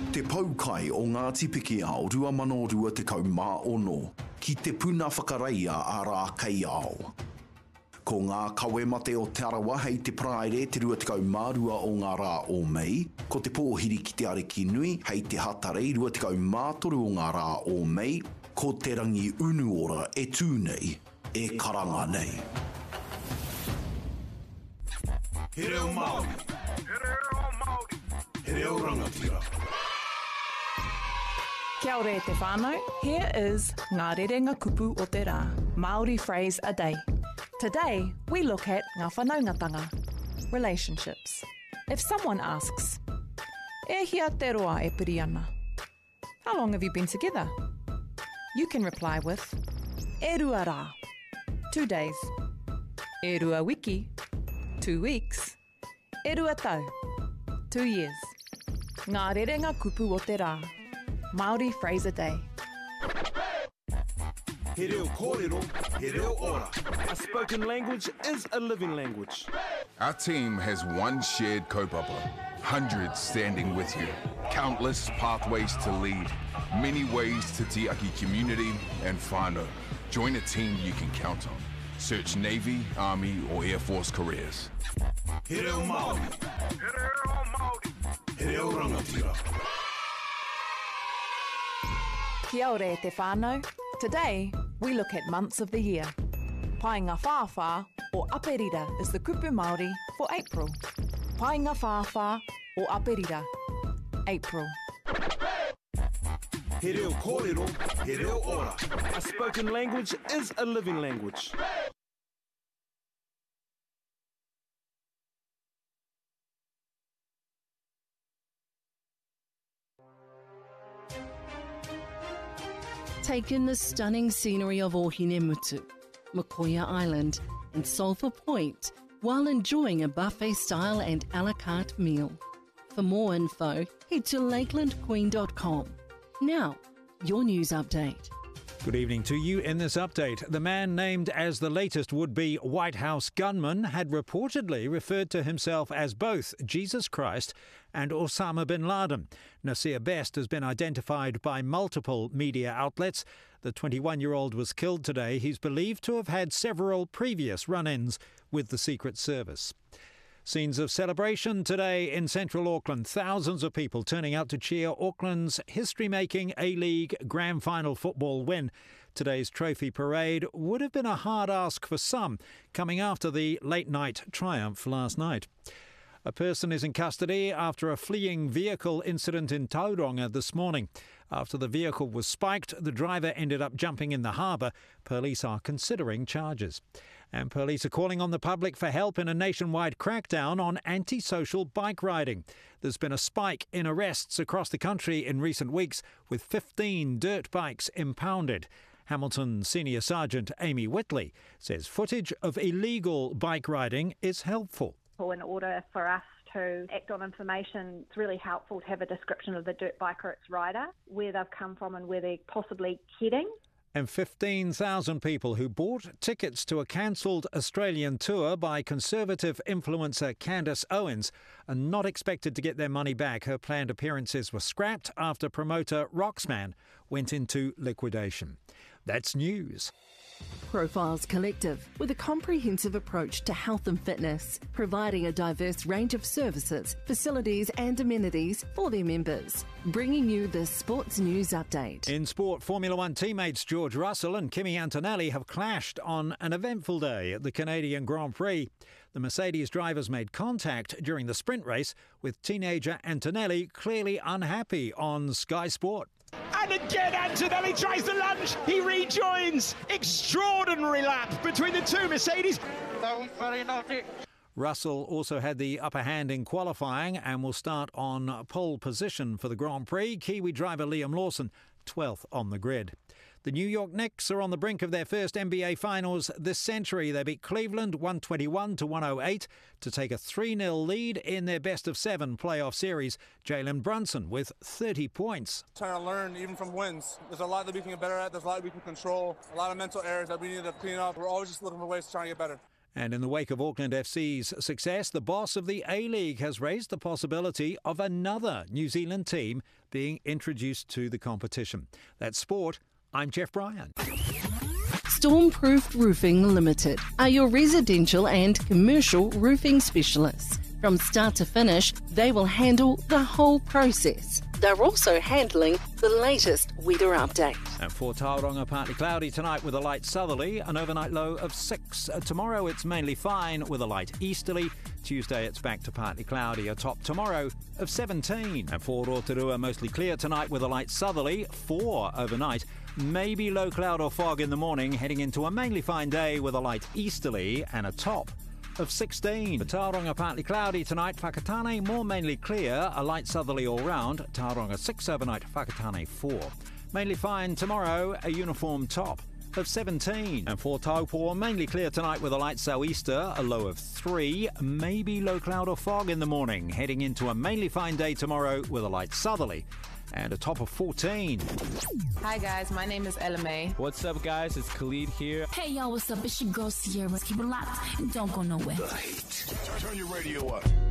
Te paukai o ngā tipiki ao 2026 ki te puna whakaraia a rā kei ao. Ko ngā kawemate o te arawa hei te praere te 22 o ngā rā o Mei, ko te pōhiri ki te ariki nui hei te hatarei 23 o ngā rā o Mei, ko te rangi unu ora e tūnei, e karanga nei. He reo Māori. He reo Māori. He reo rangatira. Kia ora e te whānau, here is Ngā Rerenga Kupu o te Rā, Māori phrase a day. Today, we look at ngā whanaungatanga, relationships. If someone asks, e hia te roa e piri ana? How long have you been together? You can reply with, e rua rā, 2 days. E rua wiki, 2 weeks. E rua tau, 2 years. Ngā Rerenga Kupu o te Rā, Māori phrase a day. He reo kōrero, he reo ora. A spoken language is a living language. Our team has one shared kaupapa, hundreds standing with you, countless pathways to lead, many ways to tiaki community and whānau. Join a team you can count on. Search Navy, Army or Air Force careers. He reo Māori. He reo Māori. He reo rangatira. Kia ora e te whānau. Today, we look at months of the year. Painga Whāwhā or Aperira is the kupu Māori for April. Painga Whāwhā or Aperira, April. He reo kōrero, he reo ora. A spoken language is a living language. Take in the stunning scenery of Ohinemutu, Makoia Island and Sulphur Point while enjoying a buffet-style and a la carte meal. For more info, head to lakelandqueen.com. Now, your news update. Good evening to you. In this update, the man named as the latest would-be White House gunman had reportedly referred to himself as both Jesus Christ and Osama bin Laden. Nasir Best has been identified by multiple media outlets. The 21-year-old was killed today. He's believed to have had several previous run-ins with the Secret Service. Scenes of celebration today in central Auckland. Thousands of people turning out to cheer Auckland's history-making A-League Grand Final football win. Today's trophy parade would have been a hard ask for some, coming after the late-night triumph last night. A person is in custody after a fleeing vehicle incident in Tauranga this morning. After the vehicle was spiked, the driver ended up jumping in the harbour. Police are considering charges. And police are calling on the public for help in a nationwide crackdown on antisocial bike riding. There's been a spike in arrests across the country in recent weeks, with 15 dirt bikes impounded. Hamilton Senior Sergeant Amy Whitley says footage of illegal bike riding is helpful. In order for us to act on information, it's really helpful to have a description of the dirt bike or its rider, where they've come from and where they're possibly heading. And 15,000 people who bought tickets to a cancelled Australian tour by Conservative influencer Candace Owens are not expected to get their money back. Her planned appearances were scrapped after promoter Roxman went into liquidation. That's news. Profiles Collective, with a comprehensive approach to health and fitness, providing a diverse range of services, facilities and amenities for their members. Bringing you the Sports News Update. In sport, Formula One teammates George Russell and Kimi Antonelli have clashed on an eventful day at the Canadian Grand Prix. The Mercedes drivers made contact during the sprint race, with teenager Antonelli clearly unhappy on Sky Sport. And again, Antonelli tries the lunge. He rejoins. Extraordinary lap between the two Mercedes. That was very naughty. Russell also had the upper hand in qualifying and will start on pole position for the Grand Prix. Kiwi driver Liam Lawson, 12th on the grid. The New York Knicks are on the brink of their first NBA Finals this century. They beat Cleveland 121-108 to take a 3-0 lead in their best-of-7 playoff series. Jalen Brunson with 30 points. Trying to learn even from wins. There's a lot that we can get better at. There's a lot we can control. A lot of mental errors that we need to clean up. We're always just looking for ways to try and get better. And in the wake of Auckland FC's success, the boss of the A-League has raised the possibility of another New Zealand team being introduced to the competition. That's sport. I'm Jeff Bryan. Stormproofed Roofing Limited are your residential and commercial roofing specialists. From start to finish, they will handle the whole process. They're also handling the latest weather update. And for Tauranga, partly cloudy tonight with a light southerly, an overnight low of 6. Tomorrow it's mainly fine with a light easterly. Tuesday it's back to partly cloudy, a top tomorrow of 17. And for Rotorua, mostly clear tonight with a light southerly, 4 overnight. Maybe low cloud or fog in the morning, heading into a mainly fine day with a light easterly and a top of 16. Tauranga partly cloudy tonight, Whakatane more mainly clear, a light southerly all round, Tauranga 6 overnight, Whakatane 4. Mainly fine tomorrow, a uniform top of 17. And for Taupo, mainly clear tonight with a light sou'easter, a low of 3, maybe low cloud or fog in the morning, heading into a mainly fine day tomorrow with a light southerly and a top of 14. Hi guys, my name is Ella May. What's up guys, it's Khalid here. Hey y'all, what's up? It's your girl Sierra. Keep it locked and don't go nowhere. The Heat. Turn your radio up.